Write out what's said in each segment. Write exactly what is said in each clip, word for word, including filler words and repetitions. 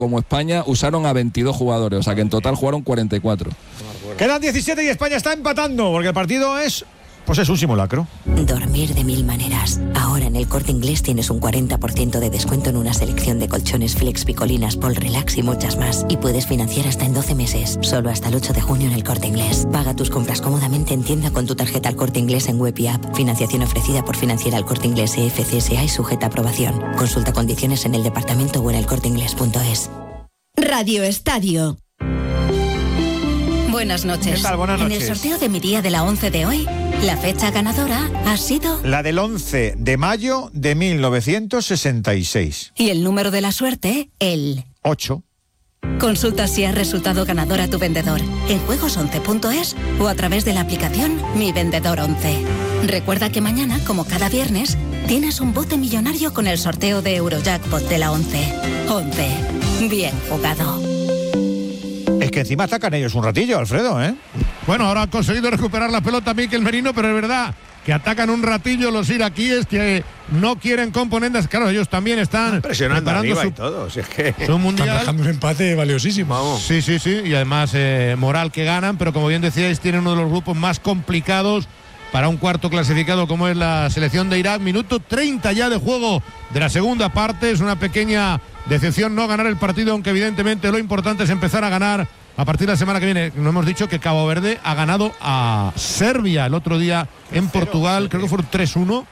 como España usaron a veintidós jugadores, o sea que en total jugaron cuarenta y cuatro. Quedan diecisiete y España está empatando, porque el partido es... Pues es un simulacro. Dormir de mil maneras. Ahora en el Corte Inglés tienes un cuarenta por ciento de descuento en una selección de colchones Flex, Picolinas, Pol Relax y muchas más. Y puedes financiar hasta en doce meses. Solo hasta el ocho de junio en el Corte Inglés. Paga tus compras cómodamente en tienda con tu tarjeta al Corte Inglés en web y app. Financiación ofrecida por Financiera al Corte Inglés E F C S A y sujeta a aprobación. Consulta condiciones en el departamento o en el corte inglés punto es. Radio Estadio. Buenas noches. ¿Qué tal? Buenas noches. En el sorteo de mi día de la once de hoy, la fecha ganadora ha sido... La del once de mayo de mil novecientos sesenta y seis. Y el número de la suerte, el... ocho. Consulta si has resultado ganador a tu vendedor en juegos once punto es o a través de la aplicación Mi Vendedor once. Recuerda que mañana, como cada viernes, tienes un bote millonario con el sorteo de Eurojackpot de la once. once. Bien jugado. Es que encima atacan ellos un ratillo, Alfredo, ¿eh? Bueno, ahora han conseguido recuperar la pelota Mikel Merino, pero es verdad que atacan un ratillo los iraquíes que no quieren componentes. Claro, ellos también están presionando arriba su, y todo. Si es que su mundial. Están dejando un empate valiosísimo. Vamos. Sí, sí, sí. Y además eh, moral que ganan, pero como bien decíais, tienen uno de los grupos más complicados para un cuarto clasificado como es la selección de Irak. Minuto treinta ya de juego de la segunda parte. Es una pequeña decepción no ganar el partido, aunque evidentemente lo importante es empezar a ganar a partir de la semana que viene. Nos hemos dicho que Cabo Verde ha ganado a Serbia el otro día en Portugal, creo que fue tres uno,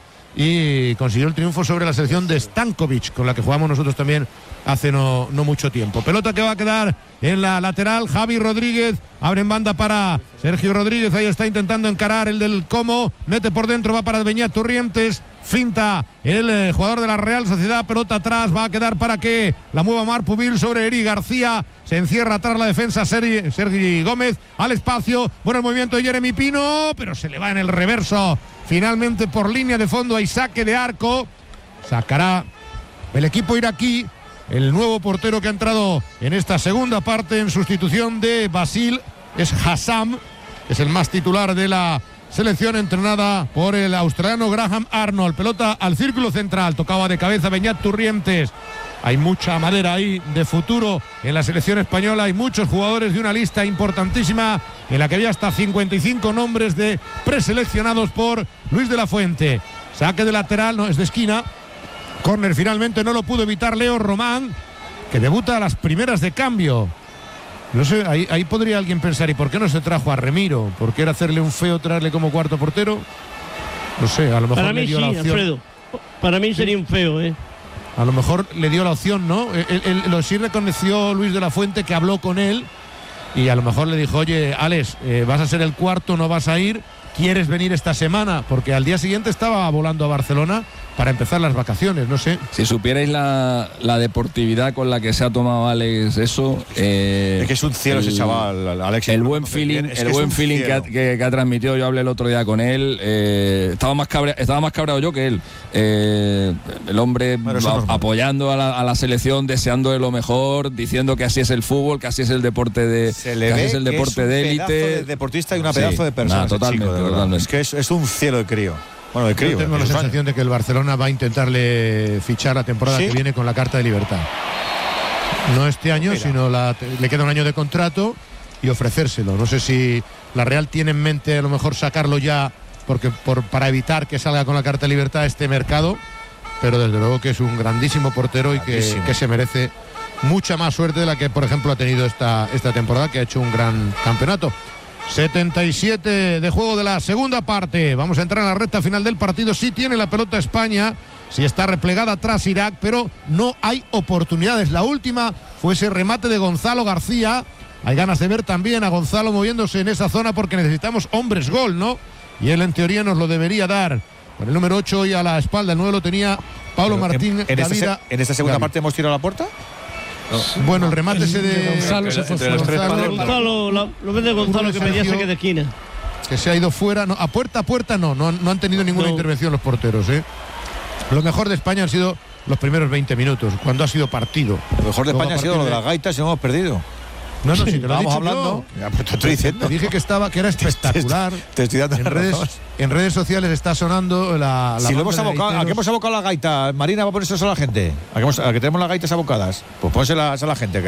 y consiguió el triunfo sobre la selección de Stankovic, con la que jugamos nosotros también hace no, no mucho tiempo. Pelota que va a quedar en la lateral, Javi Rodríguez, abre en banda para Sergio Rodríguez, ahí está intentando encarar el del Como, mete por dentro, va para Beñat Turrientes, finta el eh, jugador de la Real Sociedad, pelota atrás, va a quedar para que la mueva Marpubil sobre Eri García, se encierra atrás la defensa Sergi, Sergi Gómez, al espacio, bueno el movimiento de Jeremy Pino, pero se le va en el reverso, finalmente por línea de fondo hay saque de arco, sacará el equipo iraquí, el nuevo portero que ha entrado en esta segunda parte en sustitución de Basil, es Hassam, es el más titular de la selección entrenada por el australiano Graham Arnold. Pelota al círculo central, tocaba de cabeza Beñat Turrientes. Hay mucha madera ahí de futuro en la selección española, hay muchos jugadores de una lista importantísima en la que había hasta cincuenta y cinco nombres de preseleccionados por Luis de la Fuente. Saque de lateral, no, es de esquina. Córner finalmente no lo pudo evitar Leo Román, que debuta a las primeras de cambio. No sé, ahí, ahí podría alguien pensar, ¿y por qué no se trajo a Remiro? ¿Por qué era hacerle un feo traerle como cuarto portero? No sé, a lo mejor Para le mí dio sí, la opción. Alfredo. Para mí sería un feo, ¿eh? A lo mejor le dio la opción, ¿no? Él, él, lo sí reconoció Luis de la Fuente, que habló con él y a lo mejor le dijo, oye, Alex, eh, vas a ser el cuarto, no vas a ir, ¿quieres venir esta semana? Porque al día siguiente estaba volando a Barcelona para empezar las vacaciones, no sé. Si supierais la, la deportividad con la que se ha tomado Alex eso... Eh, es que es un cielo el, ese chaval, Alex. El buen feeling, el que buen feeling que ha, que, que ha transmitido, yo hablé el otro día con él, eh, estaba, más cabrea, estaba más cabreado yo que él. Eh, el hombre bueno, a, apoyando a la, a la selección, deseando de lo mejor, diciendo que así es el fútbol, que así es el deporte de, se le que ve así es el deporte de élite. De deportista y una pedazo sí, de persona. Nah, totalmente, chico, de totalmente. Es que es, es un cielo de crío. Bueno, de crío. Yo tengo la sensación de que el Barcelona va a intentarle fichar la temporada ¿Sí? que viene con la carta de libertad. No este año, Mira. sino la, le queda un año de contrato y ofrecérselo. No sé si la Real tiene en mente a lo mejor sacarlo ya porque por, para evitar que salga con la carta de libertad este mercado, pero desde luego que es un grandísimo portero y que, que se merece mucha más suerte de la que, por ejemplo, ha tenido esta, esta temporada, que ha hecho un gran campeonato. setenta y siete de juego de la segunda parte. Vamos a entrar en la recta final del partido. Sí tiene la pelota España, sí está replegada atrás Irak, pero no hay oportunidades. La última fue ese remate de Gonzalo García. Hay ganas de ver también a Gonzalo moviéndose en esa zona porque necesitamos hombres gol, ¿no? Y él en teoría nos lo debería dar. Con el número ocho y a la espalda, el nueve lo tenía Pablo pero Martín. En, en, esta, ¿En esta segunda Gaby. parte hemos tirado a la puerta? No. Bueno, el remate ese de Gonzalo, se fue Gonzalo, Gonzalo, lo, lo ves de Gonzalo que pedía saque de esquina. Que se ha ido fuera, no, a puerta a puerta no, no, no han tenido ninguna no. intervención los porteros, ¿eh? Lo mejor de España han sido los primeros veinte minutos, cuando ha sido partido. Lo mejor de España ha sido lo de las gaitas y no hemos perdido. No, no, si te lo he dicho hablando. yo. Ya, pues te estoy diciendo. Te dije que estaba, que era espectacular. Te, te estoy dando en la redes, razón. en redes sociales está sonando la. la si lo hemos banda de abocado, ¿a qué gaiteros. hemos abocado la gaita? Marina, va a ponerse eso a la gente. ¿A que, hemos, a que tenemos las gaitas abocadas? Pues pónselas a la gente. Que